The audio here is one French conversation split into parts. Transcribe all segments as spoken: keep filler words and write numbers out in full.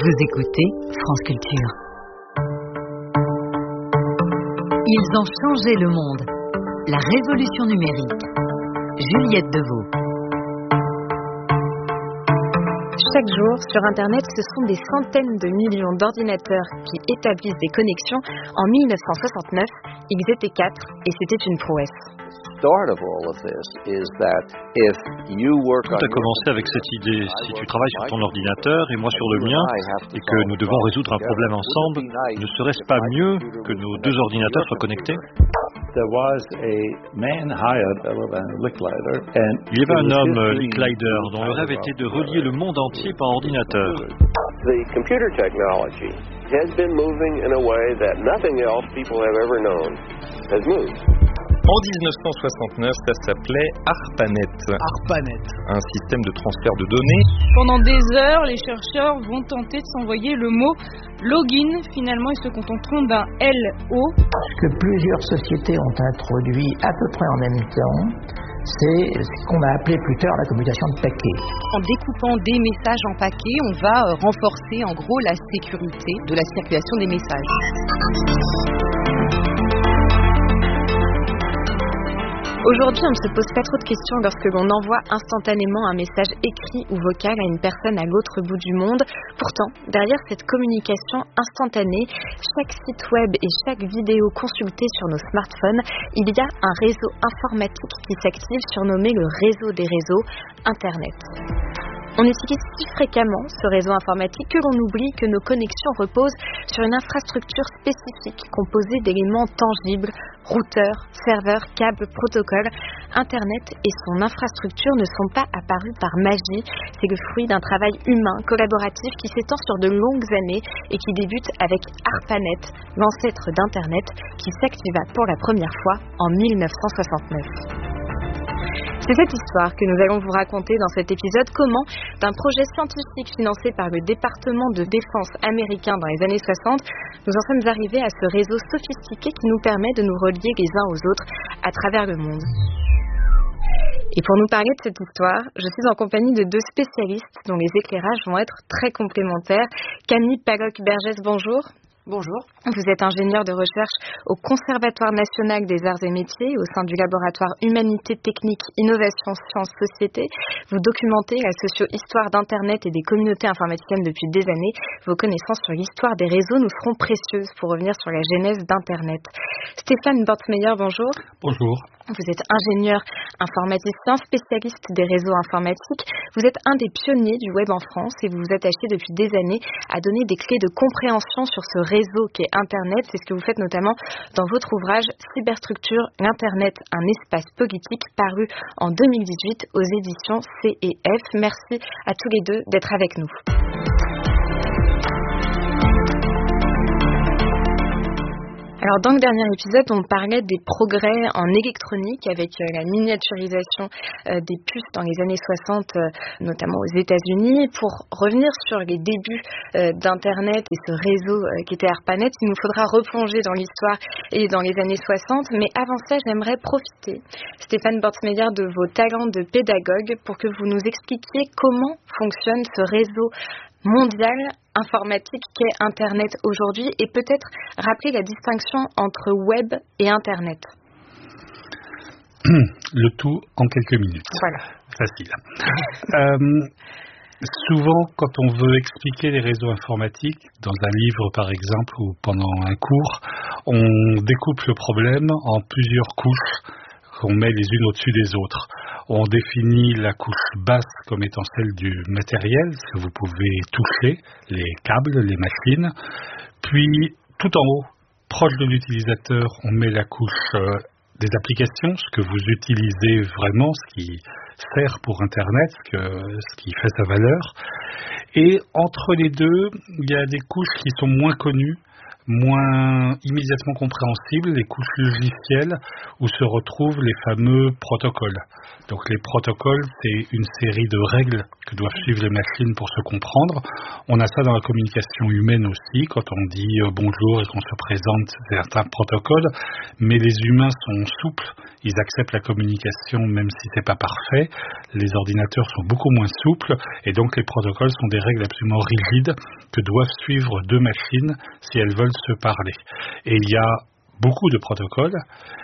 Vous écoutez France Culture. Ils ont changé le monde. La révolution numérique. Juliette Deveau. Chaque jour, sur Internet, ce sont des centaines de millions d'ordinateurs qui établissent des connexions. En mille neuf cent soixante-neuf, ils étaient quatre et c'était une prouesse. Tout a commencé avec cette idée. Si tu travailles sur ton ordinateur et moi sur le mien, et que nous devons résoudre un problème ensemble, ne serait-ce pas mieux que nos deux ordinateurs soient connectés ? Il y avait un homme, Licklider, dont le rêve était de relier le monde entier par ordinateur. The computer technology has been moving in a way that nothing else people have ever known has moved. En dix-neuf cent soixante-neuf, ça s'appelait ARPANET. ARPANET. Un système de transfert de données. Pendant des heures, les chercheurs vont tenter de s'envoyer le mot login. Finalement, ils se contenteront d'un L O. Ce que plusieurs sociétés ont introduit à peu près en même temps, c'est ce qu'on a appelé plus tard la commutation de paquets. En découpant des messages en paquets, on va renforcer en gros la sécurité de la circulation des messages. Aujourd'hui, on ne se pose pas trop de questions lorsque l'on envoie instantanément un message écrit ou vocal à une personne à l'autre bout du monde. Pourtant, derrière cette communication instantanée, chaque site web et chaque vidéo consultée sur nos smartphones, il y a un réseau informatique qui s'active, surnommé le réseau des réseaux, Internet. On utilise si fréquemment ce réseau informatique que l'on oublie que nos connexions reposent sur une infrastructure spécifique composée d'éléments tangibles, routeurs, serveurs, câbles, protocoles. Internet et son infrastructure ne sont pas apparus par magie. C'est le fruit d'un travail humain, collaboratif qui s'étend sur de longues années et qui débute avec ARPANET, l'ancêtre d'Internet, qui s'activa pour la première fois en mille neuf cent soixante-neuf. C'est cette histoire que nous allons vous raconter dans cet épisode. Comment, d'un projet scientifique financé par le département de défense américain dans les années soixante, nous en sommes arrivés à ce réseau sophistiqué qui nous permet de nous relier les uns aux autres à travers le monde. Et pour nous parler de cette histoire, je suis en compagnie de deux spécialistes dont les éclairages vont être très complémentaires. Camille Paloc-Bergès, bonjour. Bonjour. Vous êtes ingénieur de recherche au Conservatoire national des arts et métiers au sein du laboratoire Humanité Technique, Innovation, Sciences, Société. Vous documentez la socio-histoire d'Internet et des communautés informaticiennes depuis des années. Vos connaissances sur l'histoire des réseaux nous seront précieuses pour revenir sur la genèse d'Internet. Stéphane Bortsmeyer, bonjour. Bonjour. Vous êtes ingénieur informaticien, spécialiste des réseaux informatiques. Vous êtes un des pionniers du web en France et vous vous attachez depuis des années à donner des clés de compréhension sur ce réseau qu'est Internet. C'est ce que vous faites notamment dans votre ouvrage Cyberstructure, l'Internet, un espace politique, paru en deux mille dix-huit aux éditions C et F. Merci à tous les deux d'être avec nous. Alors, dans le dernier épisode, on parlait des progrès en électronique avec euh, la miniaturisation euh, des puces dans les années soixante, euh, notamment aux États-Unis. Pour revenir sur les débuts euh, d'Internet et ce réseau euh, qui était ARPANET, il nous faudra replonger dans l'histoire et dans les années soixante. Mais avant ça, j'aimerais profiter, Stéphane Bortsmeyer, de vos talents de pédagogue pour que vous nous expliquiez comment fonctionne ce réseau mondial informatique qu'est Internet aujourd'hui et peut-être rappeler la distinction entre web et Internet. Le tout en quelques minutes. Voilà. Facile. euh, souvent, quand on veut expliquer les réseaux informatiques, dans un livre par exemple ou pendant un cours, on découpe le problème en plusieurs couches qu'on met les unes au-dessus des autres. On définit la couche basse comme étant celle du matériel, ce que vous pouvez toucher, les câbles, les machines. Puis, tout en haut, proche de l'utilisateur, on met la couche euh, des applications, ce que vous utilisez vraiment, ce qui sert pour Internet, ce, que, ce qui fait sa valeur. Et entre les deux, il y a des couches qui sont moins connues, moins immédiatement compréhensibles, les couches logicielles où se retrouvent les fameux protocoles. Donc les protocoles, c'est une série de règles que doivent suivre les machines pour se comprendre. On a ça dans la communication humaine aussi, quand on dit euh, bonjour et qu'on se présente certains protocoles, mais les humains sont souples, ils acceptent la communication même si c'est pas parfait. Les ordinateurs sont beaucoup moins souples et donc les protocoles sont des règles absolument rigides que doivent suivre deux machines si elles veulent se parler. Et il y a beaucoup de protocoles,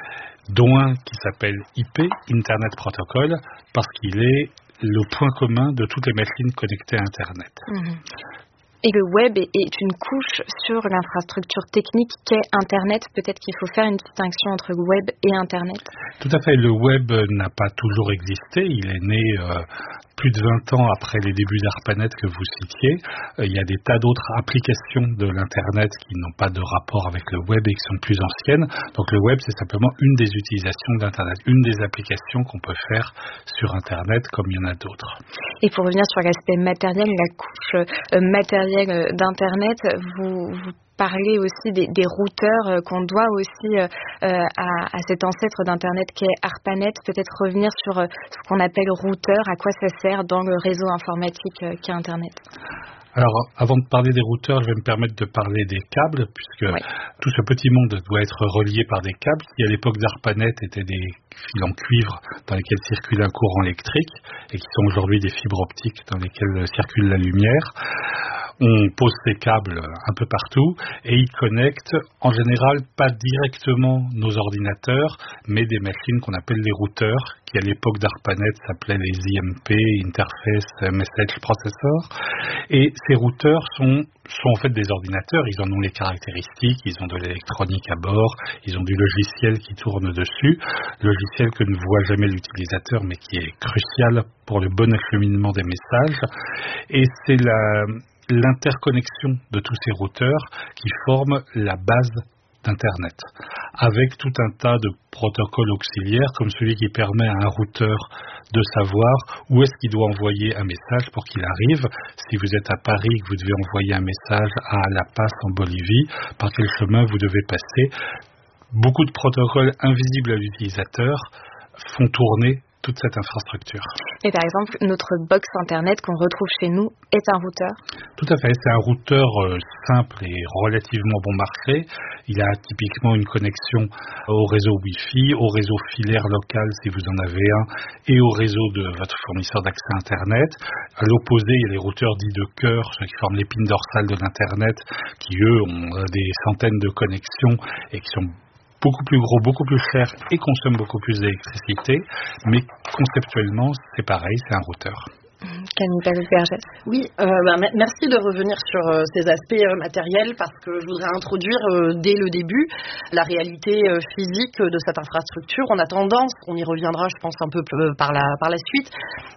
dont un qui s'appelle I P, Internet Protocol, parce qu'il est le point commun de toutes les machines connectées à Internet. Mmh. Et le web est une couche sur l'infrastructure technique qu'est Internet. Peut-être qu'il faut faire une distinction entre le web et Internet. Tout à fait. Le web n'a pas toujours existé. Il est né euh, plus de vingt ans après les débuts d'ARPANET que vous citiez. Euh, il y a des tas d'autres applications de l'Internet qui n'ont pas de rapport avec le web et qui sont plus anciennes. Donc le web, c'est simplement une des utilisations d'Internet, une des applications qu'on peut faire sur Internet, comme il y en a d'autres. Et pour revenir sur l'aspect matériel, la couche euh, matérielle d'Internet, vous, vous parlez aussi des, des routeurs euh, qu'on doit aussi euh, à, à cet ancêtre d'Internet qui est ARPANET. Peut-être revenir sur euh, ce qu'on appelle routeur, à quoi ça sert dans le réseau informatique euh, qu'est Internet. Alors, avant de parler des routeurs, je vais me permettre de parler des câbles, puisque oui. tout ce petit monde doit être relié par des câbles, qui à l'époque d'ARPANET étaient des fils en cuivre dans lesquels circule un courant électrique, et qui sont aujourd'hui des fibres optiques dans lesquelles circule la lumière. On pose ces câbles un peu partout, et ils connectent en général pas directement nos ordinateurs, mais des machines qu'on appelle les routeurs, qui à l'époque d'ARPANET s'appelaient les I M P, Interface Message Processor. Et ces routeurs sont, sont en fait des ordinateurs, ils en ont les caractéristiques, ils ont de l'électronique à bord, ils ont du logiciel qui tourne dessus, logiciel que ne voit jamais l'utilisateur mais qui est crucial pour le bon acheminement des messages. Et c'est la, l'interconnexion de tous ces routeurs qui forment la base d'Internet, avec tout un tas de protocoles auxiliaires, comme celui qui permet à un routeur de savoir où est-ce qu'il doit envoyer un message pour qu'il arrive. Si vous êtes à Paris et que vous devez envoyer un message à La Paz en Bolivie, par quel chemin vous devez passer. Beaucoup de protocoles invisibles à l'utilisateur font tourner toute cette infrastructure. Et par exemple, notre box Internet qu'on retrouve chez nous est un routeur ? Tout à fait, c'est un routeur euh, simple et relativement bon marché. Il a typiquement une connexion au réseau Wi-Fi, au réseau filaire local si vous en avez un, et au réseau de votre fournisseur d'accès Internet. À l'opposé, il y a les routeurs dits de cœur, ceux qui forment l'épine dorsale de l'Internet, qui eux ont des centaines de connexions et qui sont beaucoup plus gros, beaucoup plus cher et consomment beaucoup plus d'électricité, mais conceptuellement, c'est pareil, c'est un routeur. Camille Pavlos-Bergès. Oui, euh, bah, merci de revenir sur euh, ces aspects euh, matériels parce que je voudrais introduire euh, dès le début la réalité euh, physique de cette infrastructure. On a tendance, on y reviendra je pense un peu euh, par, la, par la suite,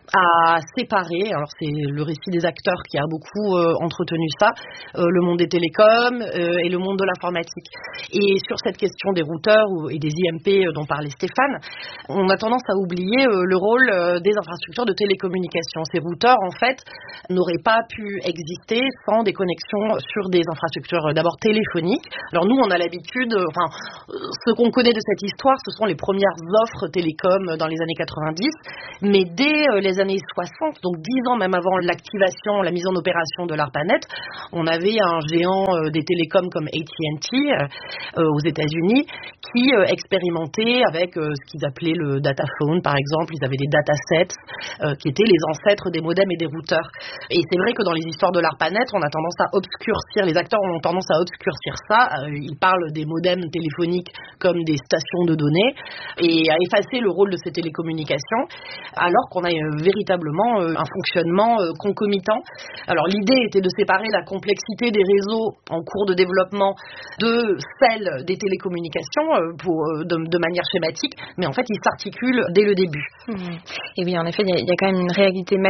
à séparer, alors c'est le récit des acteurs qui a beaucoup euh, entretenu ça, euh, le monde des télécoms euh, et le monde de l'informatique. Et sur cette question des routeurs ou, et des I M P dont parlait Stéphane, on a tendance à oublier euh, le rôle euh, des infrastructures de télécommunication. Ces routeurs, en fait, n'auraient pas pu exister sans des connexions sur des infrastructures euh, d'abord téléphoniques. Alors nous, on a l'habitude, euh, enfin, euh, ce qu'on connaît de cette histoire, ce sont les premières offres télécom dans les années quatre-vingt-dix, mais dès euh, les années soixante, donc dix ans même avant l'activation, la mise en opération de l'ARPANET, on avait un géant euh, des télécoms comme A T and T euh, aux États-Unis qui euh, expérimentait avec euh, ce qu'ils appelaient le dataphone, par exemple. Ils avaient des datasets euh, qui étaient les ancêtres des modems et des routeurs. Et c'est vrai que dans les histoires de l'ARPANET, on a tendance à obscurcir, les acteurs ont tendance à obscurcir ça. Euh, ils parlent des modems téléphoniques comme des stations de données et à effacer le rôle de ces télécommunications, alors qu'on a euh, véritablement euh, un fonctionnement euh, concomitant. Alors l'idée était de séparer la complexité des réseaux en cours de développement de celle des télécommunications euh, pour, euh, de, de manière schématique, mais en fait ils s'articulent dès le début. Mmh. Et oui, en effet, il y, y a quand même une réalité matérielle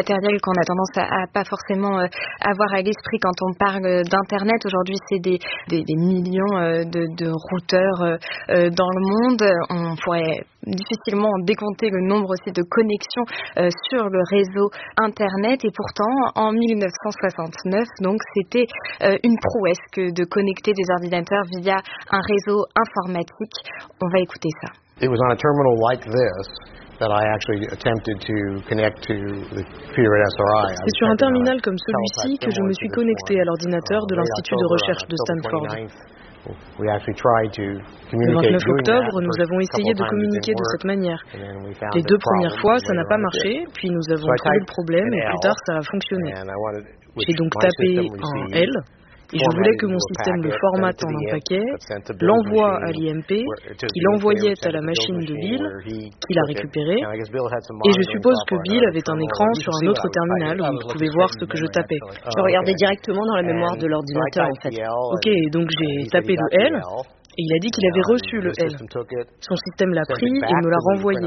matériel qu'on a tendance à, à pas forcément euh, avoir à l'esprit quand on parle d'Internet. Aujourd'hui, c'est des, des, des millions euh, de, de routeurs euh, dans le monde. On pourrait difficilement décompter le nombre aussi de connexions euh, sur le réseau Internet. Et pourtant, en mille neuf cent soixante-neuf, donc, c'était euh, une prouesse que de connecter des ordinateurs via un réseau informatique. On va écouter ça. It was on a terminal like this that I actually attempted to connect to the computer at S R I. C'est sur un terminal comme celui-ci que je me suis connecté à l'ordinateur de l'Institut de recherche de Stanford. We actually tried to Le vingt-neuf octobre, nous avons essayé de communiquer de cette manière. Les deux premières fois, ça n'a pas marché, puis nous avons trouvé le problème et plus tard, ça a fonctionné. J'ai donc tapé un L. Et je voulais que mon système le formate en un paquet, l'envoie à l'I M P, qui l'envoyait à la machine de Bill, qui l'a récupéré. Et je suppose que Bill avait un écran sur un autre terminal où il pouvait voir ce que je tapais. Je regardais directement dans la mémoire de l'ordinateur, en fait. Ok, donc j'ai tapé le L. Et il a dit qu'il avait reçu le L. Son système l'a pris et me l'a renvoyé.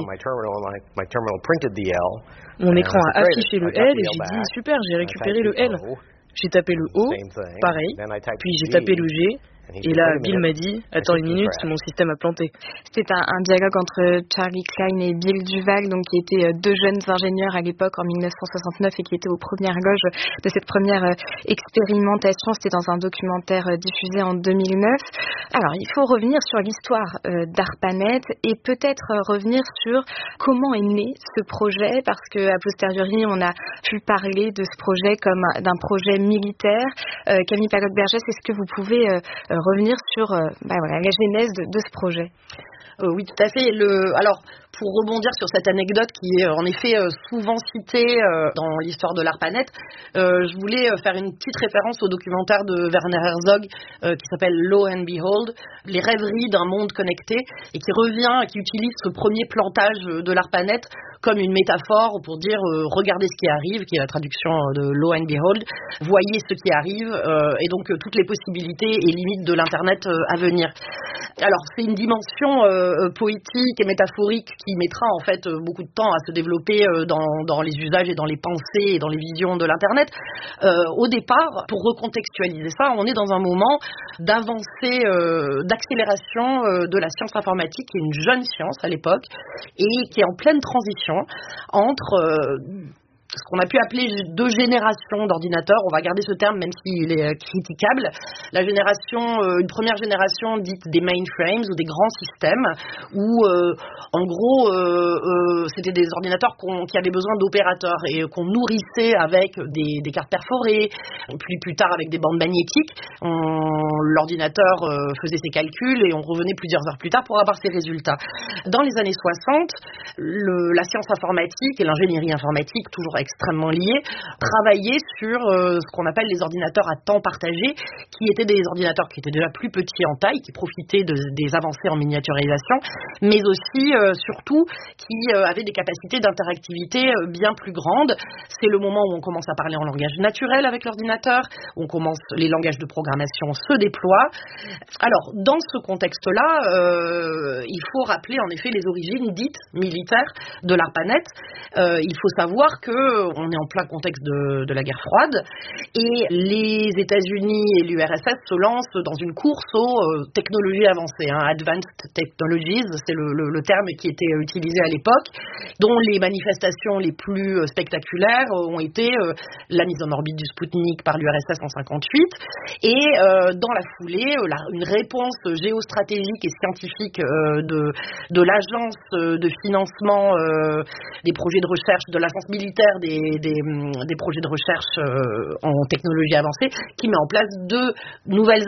Mon écran a affiché le L et j'ai dit « Super, j'ai récupéré le L ». J'ai tapé le O, pareil, puis j'ai tapé le G, et là, Bill m'a dit « Attends une minute, mon système a planté ». C'était un, un dialogue entre Charlie Klein et Bill Duval, donc qui étaient deux jeunes ingénieurs à l'époque, en mille neuf cent soixante-neuf, et qui étaient aux premières loges de cette première expérimentation. C'était dans un documentaire diffusé en deux mille neuf. Alors, il faut revenir sur l'histoire d'ARPANET et peut-être revenir sur comment est né ce projet, parce qu'à posteriori, on a pu parler de ce projet comme d'un projet militaire. Euh, Camille Paloc-Bergès, est-ce que vous pouvez euh, revenir sur euh, bah voilà, la genèse de, de ce projet? Euh, oui, tout à fait. Le, alors, pour rebondir sur cette anecdote qui est en effet euh, souvent citée euh, dans l'histoire de l'ARPANET, euh, je voulais euh, faire une petite référence au documentaire de Werner Herzog euh, qui s'appelle Lo and Behold, les rêveries d'un monde connecté, et qui revient, qui utilise ce premier plantage de l'ARPANET comme une métaphore pour dire euh, regardez ce qui arrive, qui est la traduction de Lo and Behold, voyez ce qui arrive, euh, et donc euh, toutes les possibilités et limites de l'Internet euh, à venir. Alors, c'est une dimension euh, poétique et métaphorique qui mettra en fait beaucoup de temps à se développer dans, dans les usages et dans les pensées et dans les visions de l'Internet. Euh, au départ, pour recontextualiser ça, on est dans un moment d'avancée, euh, d'accélération euh, de la science informatique, qui est une jeune science à l'époque et qui est en pleine transition entre euh, ce qu'on a pu appeler deux générations d'ordinateurs. On va garder ce terme même s'il est critiquable. La génération, euh, une première génération dite des mainframes ou des grands systèmes où euh, en gros euh, euh, c'était des ordinateurs qu'on, qui avaient besoin d'opérateurs et qu'on nourrissait avec des, des cartes perforées, puis plus tard avec des bandes magnétiques. On, l'ordinateur euh, faisait ses calculs et on revenait plusieurs heures plus tard pour avoir ses résultats. Dans les années soixante, le, la science informatique et l'ingénierie informatique, toujours extrêmement liés, travaillaient sur euh, ce qu'on appelle les ordinateurs à temps partagé, qui étaient des ordinateurs qui étaient déjà plus petits en taille, qui profitaient de, des avancées en miniaturisation, mais aussi, euh, surtout, qui euh, avaient des capacités d'interactivité euh, bien plus grandes. C'est le moment où on commence à parler en langage naturel avec l'ordinateur, où on commence, les langages de programmation se déploient. Alors, dans ce contexte-là, euh, il faut rappeler en effet les origines dites militaires de l'ARPANET. Euh, il faut savoir que on est en plein contexte de, de la guerre froide et les États-Unis et l'U R S S se lancent dans une course aux euh, technologies avancées, hein, Advanced Technologies, c'est le, le, le terme qui était utilisé à l'époque, dont les manifestations les plus euh, spectaculaires euh, ont été euh, la mise en orbite du Sputnik par l'U R S S en cinquante-huit et euh, dans la foulée euh, la, une réponse géostratégique et scientifique euh, de, de l'agence de financement euh, des projets de recherche de l'agence militaire Des, des, des projets de recherche euh, en technologie avancée qui met en place deux nouvelles